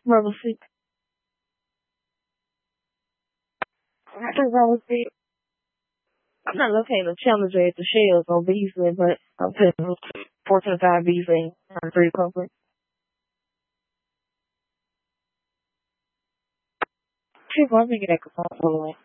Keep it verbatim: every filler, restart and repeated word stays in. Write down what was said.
Level six. I think that was it. I'm not locating a challenger at the shells on Beasley, but I'm putting fourteen to five Beasley on three comfort. Chief, I'm thinking that could possibly win.